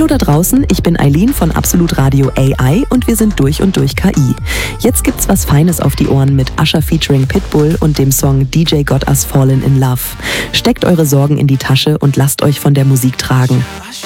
Hallo da draußen, ich bin Eileen von Absolut Radio AI und wir sind durch und durch KI. Jetzt gibt's was Feines auf die Ohren mit Usher featuring Pitbull und dem Song DJ Got Us Fallen in Love. Steckt eure Sorgen in die Tasche und lasst euch von der Musik tragen.